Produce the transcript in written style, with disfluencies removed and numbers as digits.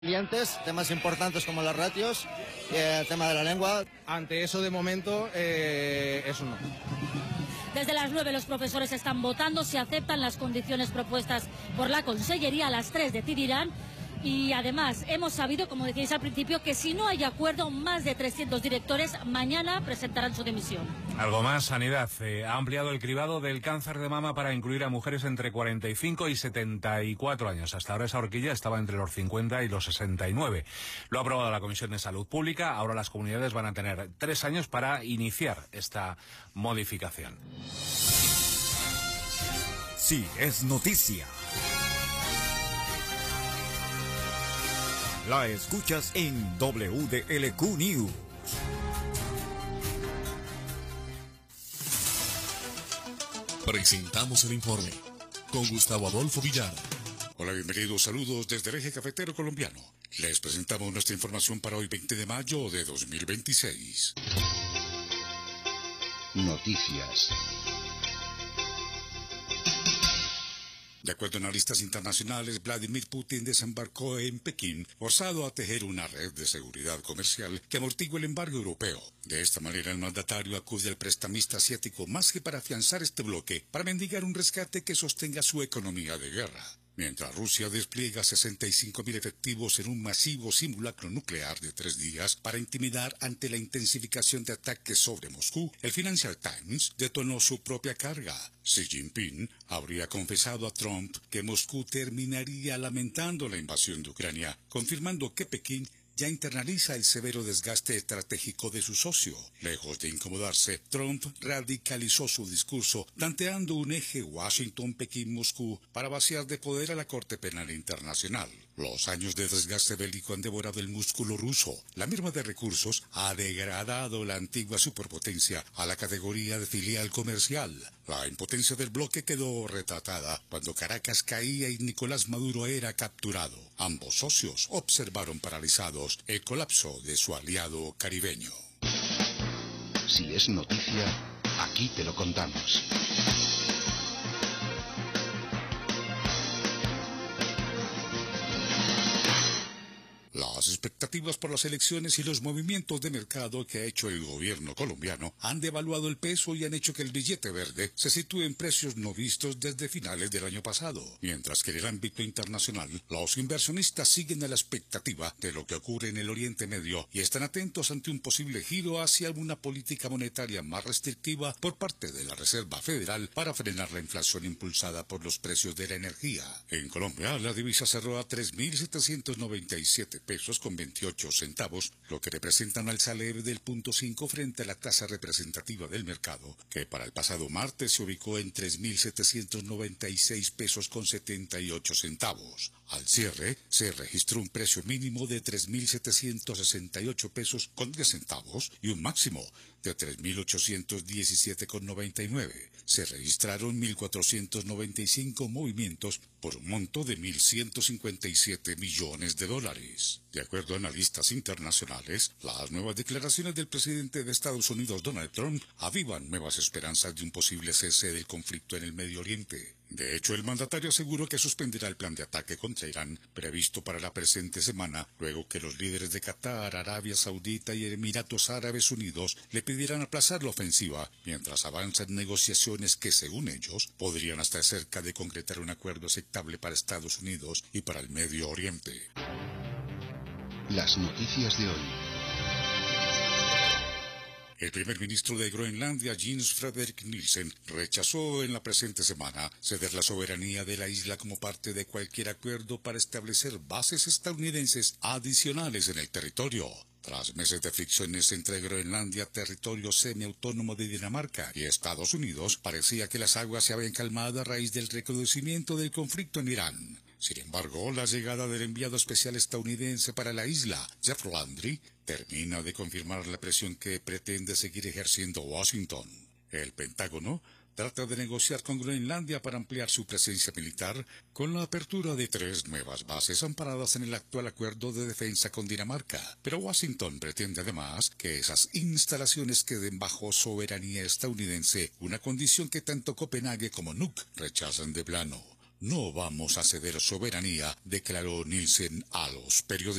Clientes, temas importantes como las ratios, el tema de la lengua. Ante eso, de momento, eso no. Desde las 9 los profesores están votando si aceptan las condiciones propuestas por la Consellería. A las 3 decidirán. Y además hemos sabido, como decíais al principio, que si no hay acuerdo, más de 300 directores mañana presentarán su dimisión. Algo más, Sanidad ha ampliado el cribado del cáncer de mama para incluir a mujeres entre 45 y 74 años. Hasta ahora esa horquilla estaba entre los 50 y los 69. Lo ha aprobado la Comisión de Salud Pública. Ahora las comunidades van a tener 3 años para iniciar esta modificación. Sí, es noticia. La escuchas en WDLQ News. Presentamos el informe con Gustavo Adolfo Villar. Hola, bienvenidos, saludos desde el Eje Cafetero Colombiano. Les presentamos nuestra información para hoy 20 de mayo de 2026. Noticias. De acuerdo a analistas internacionales, Vladimir Putin desembarcó en Pekín, forzado a tejer una red de seguridad comercial que amortigua el embargo europeo. De esta manera, el mandatario acude al prestamista asiático más que para afianzar este bloque, para mendigar un rescate que sostenga su economía de guerra. Mientras Rusia despliega 65.000 efectivos en un masivo simulacro nuclear de 3 días para intimidar ante la intensificación de ataques sobre Moscú, el Financial Times detonó su propia carga. Xi Jinping habría confesado a Trump que Moscú terminaría lamentando la invasión de Ucrania, confirmando que Pekín ya internaliza el severo desgaste estratégico de su socio. Lejos de incomodarse, Trump radicalizó su discurso, planteando un eje Washington-Pekín-Moscú para vaciar de poder a la Corte Penal Internacional. Los años de desgaste bélico han devorado el músculo ruso. La merma de recursos ha degradado la antigua superpotencia a la categoría de filial comercial. La impotencia del bloque quedó retratada cuando Caracas caía y Nicolás Maduro era capturado. Ambos socios observaron paralizados el colapso de su aliado caribeño. Si es noticia, aquí te lo contamos. Las expectativas por las elecciones y los movimientos de mercado que ha hecho el gobierno colombiano han devaluado el peso y han hecho que el billete verde se sitúe en precios no vistos desde finales del año pasado. Mientras que en el ámbito internacional, los inversionistas siguen a la expectativa de lo que ocurre en el Oriente Medio y están atentos ante un posible giro hacia una política monetaria más restrictiva por parte de la Reserva Federal para frenar la inflación impulsada por los precios de la energía. En Colombia, la divisa cerró a 3.797 pesos con 28 centavos, lo que representa un alza leve del 0.5 frente a la tasa representativa del mercado, que para el pasado martes se ubicó en 3.796 pesos con 78 centavos. Al cierre, se registró un precio mínimo de 3.768 pesos con 10 centavos y un máximo de 3.817 con 99. Se registraron 1.495 movimientos por un monto de 1.157 millones de dólares. De acuerdo a analistas internacionales, las nuevas declaraciones del presidente de Estados Unidos, Donald Trump, avivan nuevas esperanzas de un posible cese del conflicto en el Medio Oriente. De hecho, el mandatario aseguró que suspenderá el plan de ataque contra Irán previsto para la presente semana, luego que los líderes de Qatar, Arabia Saudita y Emiratos Árabes Unidos le pidieran aplazar la ofensiva, mientras avanzan negociaciones que, según ellos, podrían estar cerca de concretar un acuerdo aceptable para Estados Unidos y para el Medio Oriente. Las noticias de hoy. El primer ministro de Groenlandia, Jens Frederik Nielsen, rechazó en la presente semana ceder la soberanía de la isla como parte de cualquier acuerdo para establecer bases estadounidenses adicionales en el territorio. Tras meses de fricciones entre Groenlandia, territorio semiautónomo de Dinamarca, y Estados Unidos, parecía que las aguas se habían calmado a raíz del recrudecimiento del conflicto en Irán. Sin embargo, la llegada del enviado especial estadounidense para la isla, Jeff Landry, termina de confirmar la presión que pretende seguir ejerciendo Washington. El Pentágono trata de negociar con Groenlandia para ampliar su presencia militar con la apertura de 3 nuevas bases amparadas en el actual acuerdo de defensa con Dinamarca. Pero Washington pretende además que esas instalaciones queden bajo soberanía estadounidense, una condición que tanto Copenhague como Nuuk rechazan de plano. No vamos a ceder soberanía, declaró Nielsen a los periodistas.